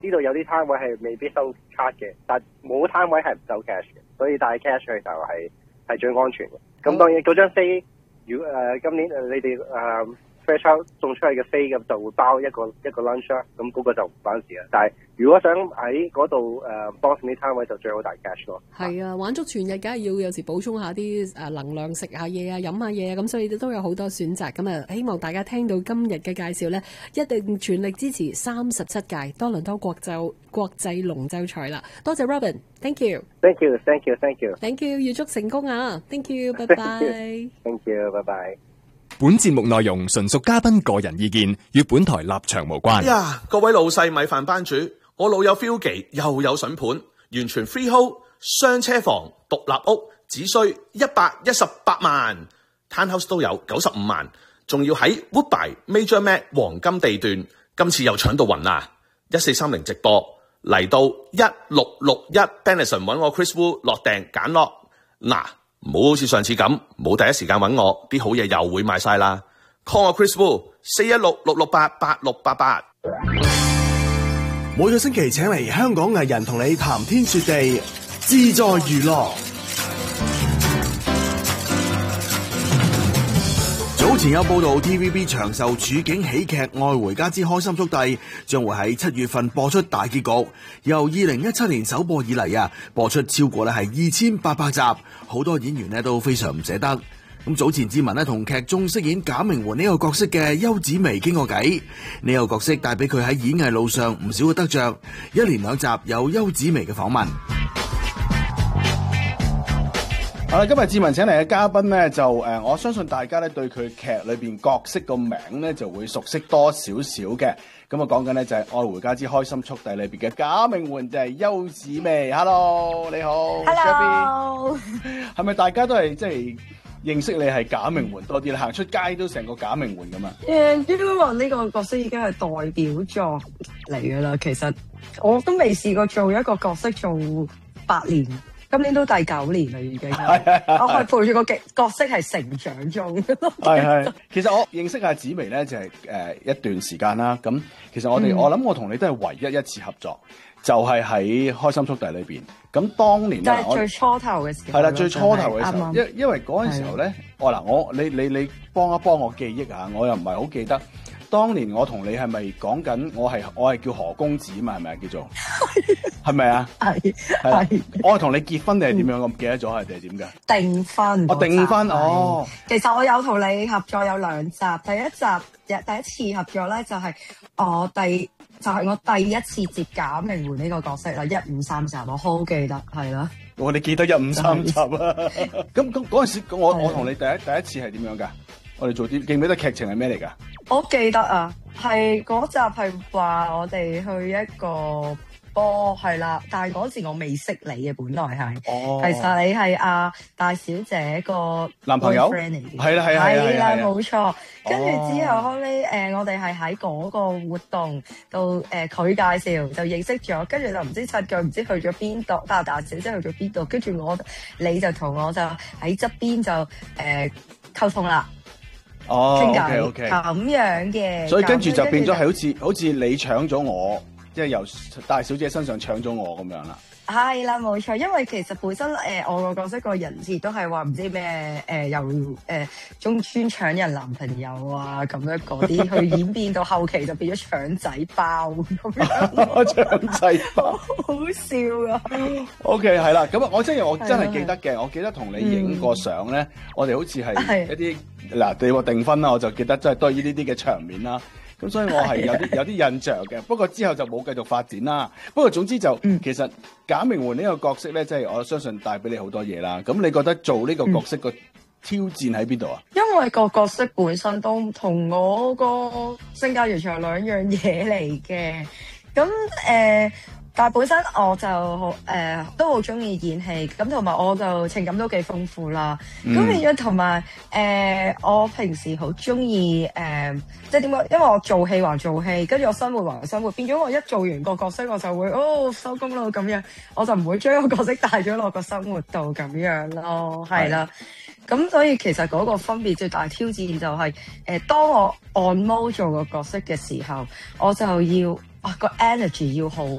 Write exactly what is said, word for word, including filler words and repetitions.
呢度有啲攤位係未必收卡嘅，但冇攤位係唔收 cash 嘅，所以帶 cash 去就係、是、係最安全嘅。咁當然嗰張飛，如果誒、呃、今年誒你哋誒。呃Fairchild 送出去嘅飛咁就會包一個一個 lunch 啦，咁嗰個就唔關事啦。但係如果想喺嗰度誒幫襯啲攤位，就最好帶 cash 咯。 係啊，玩足全日梗係要有時補充下啲誒能量，食下嘢啊，飲下嘢啊，咁所以都有好多選擇。咁啊，希望大家聽到今日嘅介紹呢，一定全力支持三十七屆多倫多國際國際龍舟賽啦。多謝 Robin，thank you，thank you，thank you，thank you，thank you，預祝成功啊 ！Thank you，拜拜。 Thank you，拜拜。 本節目內容純屬嘉賓個人意見，與本台立場無關。 哎呀，各位老細米飯班主，我老友 Philgy 又有筍盤，完全 freehold， 雙車房，獨立屋，只需一百一十八萬 ，townhouse 都有九十五萬，仲要喺 Woodbine Major Mac 黃金地段，今次又搶到暈啦！一四三零直播嚟到一六六一 Benison 揾我 Chris Wu 落訂揀落嗱。唔好好似上次咁，冇第一時間揾我，啲好嘢又會賣晒啦。call 我 Chris Wu 四一六六六八八六八八。 每個星期請嚟香港藝人同你談天說地，自在娛樂。早前有報道 T V B 長壽處境喜劇《愛回家之開心速遞》將會喺七月份播出大結局。由二零一七年首播以嚟啊，播出超過咧係二千八百集，好多演員咧都非常唔捨得。咁早前志文咧同劇中飾演賈明媛呢個角色嘅邱子薇傾過偈，呢個角色帶俾佢喺演藝路上唔少嘅得着。一連兩集有邱子薇嘅訪問。 好啦，今日志文請嚟嘅嘉賓咧，就誒、呃，我相信大家咧對佢劇裏邊角色個名咧就會熟悉多少少嘅。咁啊，講緊咧就係、是《愛回家之開心速遞》裏邊嘅賈明媛，就係邱子薇。Hello， 你好。 Hello。 係咪大家都係即係認識你係賈明媛多啲咧？行出街都成個賈明媛咁啊？ 誒，應該話呢個角色已經係代表作嚟噶啦。其實我都未試過做一個角色做八年。今年都第九年啦，已經。我係陪住個角角色係成長中。 係係，其實我認識阿紫薇咧就係、是、誒、呃、一段時間啦。咁其實我哋、嗯、我諗我同你都係唯一一次合作，就係、是、喺《開心速遞》裏邊。咁當年就係最初頭嘅時候。 係啦，最初頭嘅時候，因、就是、因為嗰陣時候咧，我嗱我你你你幫一幫我記憶下，我又唔係好記得。當年我同你係咪講緊我係我係叫何公子嘛？係咪叫做係咪啊？係係，我係同你結婚定係點樣？我唔記得咗係定係點㗎？ 訂婚， 我訂婚哦。 其實我有同你合作有兩集，第一集第一次合作咧就係我第就係、是、我第一次接賈明媛呢個角色啦，一五三集我好記得係啦。 我哋記得一五三集啊！咁咁嗰陣時，我我同你第一第一次係點樣㗎？我哋做啲記唔記得劇情係咩嚟㗎？ 我記得啊，係嗰集係話我哋去一個波係啦，但係嗰時我未識你嘅，本來係，哦、其實你係阿大小姐個男朋友 friend 嚟嘅， 係啦係啦係啦， 冇錯。跟住之後後尾誒，我哋係喺嗰個活動度誒，佢、呃、介紹就認識咗，跟住就唔知七腳唔知去咗邊度，大大小姐去咗邊度，跟住我你就同我就喺側邊就誒、呃、溝通啦。 哦，OK OK， 咁樣嘅， 所以跟住就變咗係好似好似你搶咗我，即係由大小姐身上搶咗我咁樣啦。 係啦，冇錯，因為其實本身誒、呃、我個角色個人設都係話唔知咩誒由誒中專搶人男朋友啊咁樣嗰啲，去演變到後期就變咗搶仔包咁樣。 搶仔包， 好笑啊 ！OK， 係啦，咁啊，我真係我真係記得嘅，我記得同你影過相咧，我哋好似係一啲嗱，你話訂婚啦，我就記得真係都係呢啲嘅場面啦。咁所以我係有啲有啲印象嘅，不過之後就冇繼續發展啦。不過總之就、嗯、其實賈明媛呢個角色咧，即係我相信帶俾你好多嘢啦。咁你覺得做呢個角色個挑戰喺邊度啊？ 因為個角色本身都同我個性格完全係兩樣嘢嚟嘅。咁誒。呃但係本身我就好誒、呃，都好中意演戲，咁同埋我就情感都幾豐富啦。咁變咗同埋誒，我平時好中意誒，即係點講？因為我做戲還做戲，跟住我生活還生活，變咗我一做完個角色，我就會哦收工咯咁樣，我就唔會將個角色帶咗落個生活度咁樣咯，係啦。咁所以其實嗰個分別最大挑戰就係、是、誒、呃，當我按摩做個角色嘅時候，我就要啊個 energy 要好